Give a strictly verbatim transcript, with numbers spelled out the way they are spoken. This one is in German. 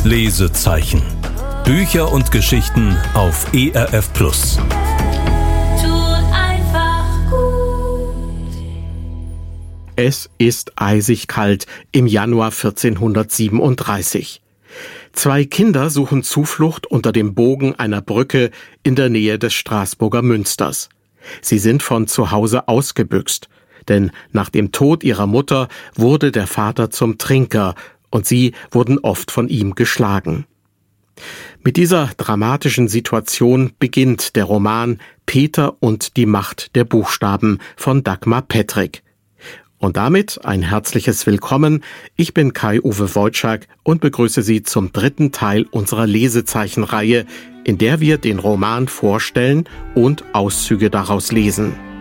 Lesezeichen. Bücher und Geschichten auf E R F Plus. Tut einfach gut. Es ist eisig kalt im Januar vierzehnhundertsiebenunddreißig. Zwei Kinder suchen Zuflucht unter dem Bogen einer Brücke in der Nähe des Straßburger Münsters. Sie sind von zu Hause ausgebüxt, denn nach dem Tod ihrer Mutter wurde der Vater zum Trinker und sie wurden oft von ihm geschlagen. Mit dieser dramatischen Situation beginnt der Roman Peter und die Macht der Buchstaben von Dagmar Petrik. Und damit ein herzliches Willkommen. Ich bin Kai-Uwe Wojczak und begrüße Sie zum dritten Teil unserer Lesezeichenreihe, in der wir den Roman vorstellen und Auszüge daraus lesen.